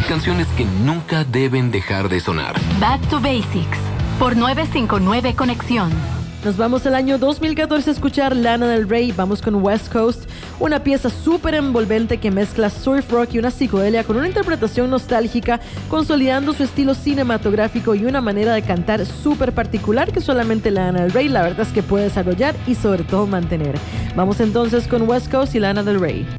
canciones que nunca deben dejar de sonar. Back to Basics, por 959 Conexión. Nos vamos al año 2014 a escuchar Lana Del Rey. Vamos con West Coast, una pieza súper envolvente que mezcla surf rock y una psicodelia con una interpretación nostálgica, consolidando su estilo cinematográfico y una manera de cantar súper particular que solamente Lana Del Rey la verdad es que puede desarrollar y sobre todo mantener. Vamos entonces con West Coast y Lana Del Rey.